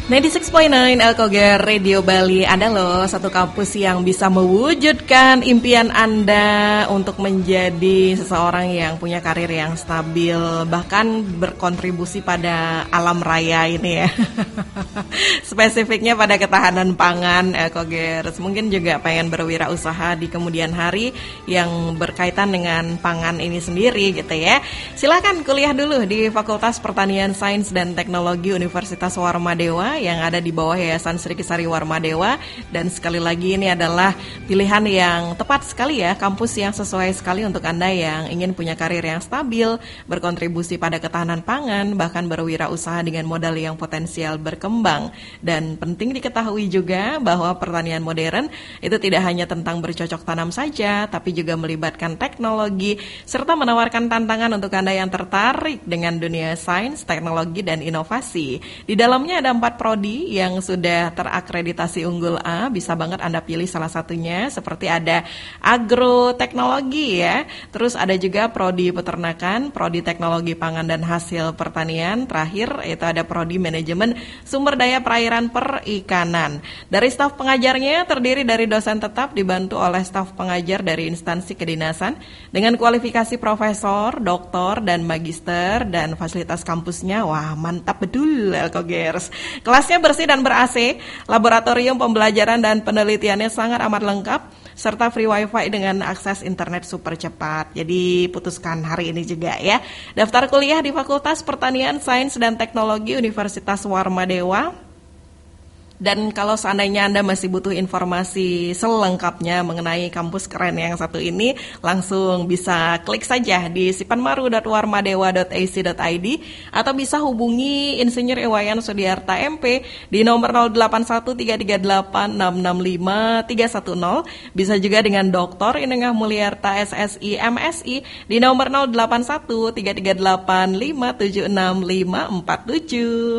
96.9 Elkoger Radio Bali. Ada loh satu kampus yang bisa mewujudkan impian Anda untuk menjadi seseorang yang punya karir yang stabil, bahkan berkontribusi pada alam raya ini ya. Spesifiknya pada ketahanan pangan Elkogers. Mungkin juga pengen berwirausaha di kemudian hari yang berkaitan dengan pangan ini sendiri gitu ya. Silakan kuliah dulu di Fakultas Pertanian Sains dan Teknologi Universitas Warmadewa yang ada di bawah Yayasan Sri Kesari Warmadewa. Dan sekali lagi ini adalah pilihan yang tepat sekali ya, kampus yang sesuai sekali untuk Anda yang ingin punya karir yang stabil, berkontribusi pada ketahanan pangan, bahkan berwirausaha dengan modal yang potensial berkembang. Dan penting diketahui juga bahwa pertanian modern itu tidak hanya tentang bercocok tanam saja, tapi juga melibatkan teknologi serta menawarkan tantangan untuk Anda yang tertarik dengan dunia sains, teknologi, dan inovasi. Di dalamnya ada 4 prodi yang sudah terakreditasi unggul A, bisa banget Anda pilih salah satunya, seperti ada agroteknologi ya, terus ada juga prodi peternakan, prodi teknologi pangan dan hasil pertanian, terakhir itu ada prodi manajemen sumber daya perairan perikanan. Dari staf pengajarnya terdiri dari dosen tetap dibantu oleh staf pengajar dari instansi kedinasan dengan kualifikasi profesor, doktor, dan magister, dan fasilitas kampusnya, wah mantap betul Elkogers. Kelasnya bersih dan ber-AC, laboratorium pembelajaran dan penelitiannya sangat amat lengkap, serta free wifi dengan akses internet super cepat. Jadi putuskan hari ini juga ya. Daftar kuliah di Fakultas Pertanian, Sains dan Teknologi Universitas Warmadewa. Dan kalau seandainya Anda masih butuh informasi selengkapnya mengenai kampus keren yang satu ini, langsung bisa klik saja di sipanmaru.warmadewa.ac.id atau bisa hubungi Insinyur Iwayan Sudiarta MP di nomor 081338665310. Bisa juga dengan Dr. Inengah Mulyarta SSI MSI di nomor 081338576547.